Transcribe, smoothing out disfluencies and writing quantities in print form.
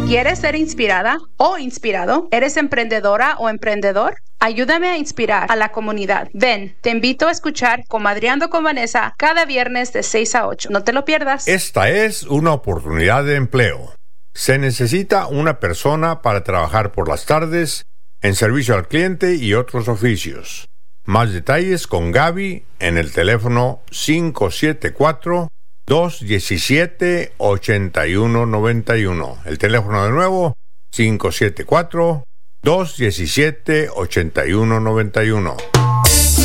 ¿Quieres ser inspirada o inspirado? ¿Eres emprendedora o emprendedor? Ayúdame a inspirar a la comunidad. Ven, te invito a escuchar Comadreando con Vanessa cada viernes de 6 a 8. No te lo pierdas. Esta es una oportunidad de empleo. Se necesita una persona para trabajar por las tardes, en servicio al cliente y otros oficios. Más detalles con Gaby en el teléfono 574-217-8191. El teléfono de nuevo, 574-217-8191.